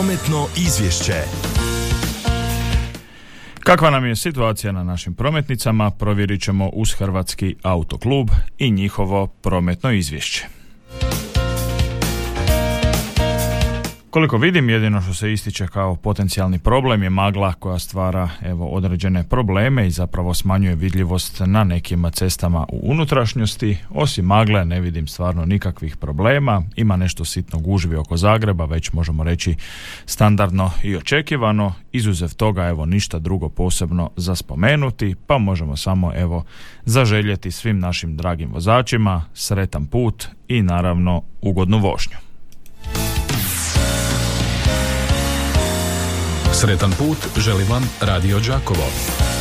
Prometno izvješće. Kakva nam je situacija na našim prometnicama, provjerit ćemo uz Hrvatski autoklub i njihovo prometno izvješće. Koliko vidim, jedino što se ističe kao potencijalni problem je magla koja stvara određene probleme i zapravo smanjuje vidljivost na nekim cestama u unutrašnjosti. Osim magle ne vidim stvarno nikakvih problema. Ima nešto sitno gužvi oko Zagreba, već možemo reći standardno i očekivano. Izuzev toga ništa drugo posebno za spomenuti, pa možemo samo zaželjeti svim našim dragim vozačima sretan put i naravno ugodnu vožnju. Sretan put želi vam Radio Đakovo.